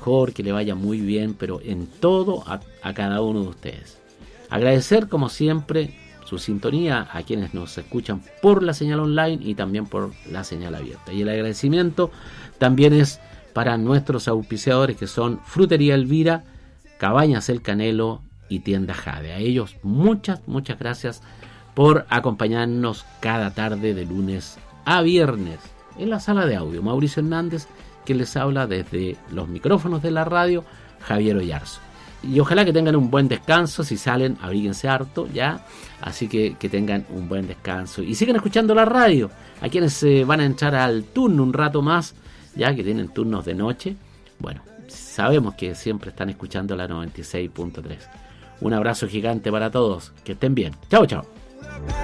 mejor, que le vaya muy bien, pero en todo a cada uno de ustedes. Agradecer como siempre su sintonía a quienes nos escuchan por la señal online y también por la señal abierta. Y el agradecimiento también es para nuestros auspiciadores, que son Frutería Elvira, Cabañas El Canelo y Tienda Jade. A ellos muchas gracias por acompañarnos cada tarde de lunes a viernes en la sala de audio. Mauricio Hernández, que les habla desde los micrófonos de la radio, Javier Oyarzo. Y ojalá que tengan un buen descanso. Si salen, abríguense harto, ya. Así que tengan un buen descanso. Y sigan escuchando la radio. A quienes van a entrar al turno un rato más, ya que tienen turnos de noche. Bueno, sabemos que siempre están escuchando la 96.3. Un abrazo gigante para todos. Que estén bien. Chao, chao.